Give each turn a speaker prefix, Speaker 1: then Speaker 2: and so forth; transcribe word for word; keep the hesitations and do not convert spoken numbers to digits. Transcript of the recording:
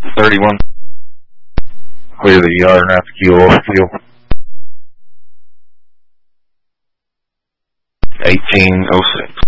Speaker 1: thirty-one. Clear the yard and have to keel off fuel. eighteen oh six.